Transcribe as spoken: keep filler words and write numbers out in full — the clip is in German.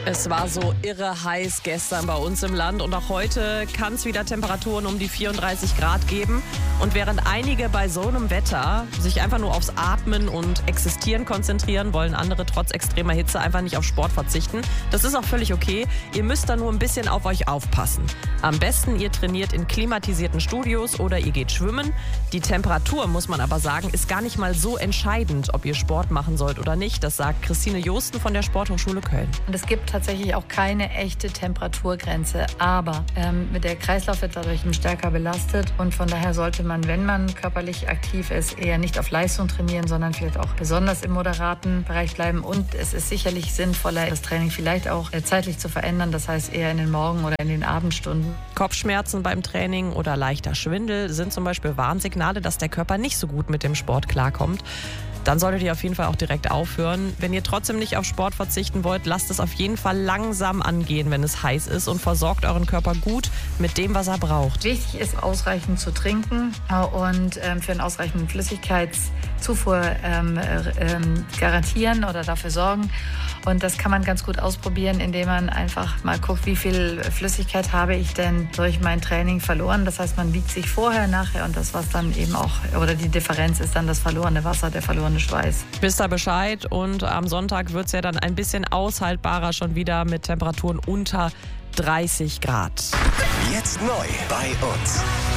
Es war so irre heiß gestern bei uns im Land und auch heute kann es wieder Temperaturen um die vierunddreißig Grad geben. Und während einige bei so einem Wetter sich einfach nur aufs Atmen und Existieren konzentrieren, wollen andere trotz extremer Hitze einfach nicht auf Sport verzichten. Das ist auch völlig okay. Ihr müsst da nur ein bisschen auf euch aufpassen. Am besten, ihr trainiert in klimatisierten Studios oder ihr geht schwimmen. Die Temperatur, muss man aber sagen, ist gar nicht mal so entscheidend, ob ihr Sport machen sollt oder nicht. Das sagt Christine Josten von der Sporthochschule Köln. Und es gibt tatsächlich auch keine echte Temperaturgrenze. Aber ähm, der Kreislauf wird dadurch stärker belastet. Und von daher sollte man, wenn man körperlich aktiv ist, eher nicht auf Leistung trainieren, sondern vielleicht auch besonders im moderaten Bereich bleiben. Und es ist sicherlich sinnvoller, das Training vielleicht auch zeitlich zu verändern. Das heißt eher in den Morgen- oder in den Abendstunden. Kopfschmerzen beim Training oder leichter Schwindel sind zum Beispiel Warnsignale, dass der Körper nicht so gut mit dem Sport klarkommt. Dann solltet ihr auf jeden Fall auch direkt aufhören. Wenn ihr trotzdem nicht auf Sport verzichten wollt, lasst es auf jeden Fall langsam angehen, wenn es heiß ist, und versorgt euren Körper gut mit dem, was er braucht. Wichtig ist, ausreichend zu trinken und ähm, für einen ausreichenden Flüssigkeitszufuhr ähm, ähm, garantieren oder dafür sorgen. Und das kann man ganz gut ausprobieren, indem man einfach mal guckt, wie viel Flüssigkeit habe ich denn durch mein Training verloren. Das heißt, man wiegt sich vorher, nachher, und das, was dann eben auch, oder die Differenz ist dann das verlorene Wasser, der verlorene Schweiß. Wisst ihr Bescheid, und am Sonntag wird es ja dann ein bisschen aushaltbarer schon wieder mit Temperaturen unter dreißig Grad. Jetzt neu bei uns.